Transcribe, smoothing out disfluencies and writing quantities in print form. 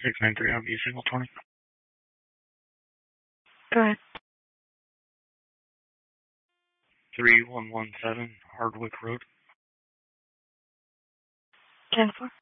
693 on signal 20. Go ahead. 3117 Hardwick Road. 10-4.